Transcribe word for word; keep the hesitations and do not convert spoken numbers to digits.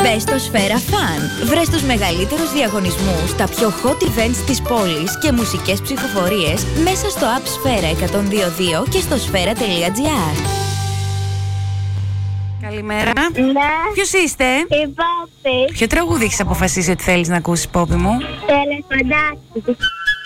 Μπες στο Σφαίρα Fun. Βρες τους μεγαλύτερους διαγωνισμούς, τα πιο hot events της πόλης και μουσικές ψηφοφορίες μέσα στο app Σφαίρα εκατόν δύο δύο και στο σφαίρα τελεία τζι άρ. Καλημέρα. Ναι. Ποιος είστε? Η Πόπη. Ποιο τραγούδι έχεις αποφασίσει ότι θέλεις να ακούσεις, Πόπη μου? Τελεφαντάκι.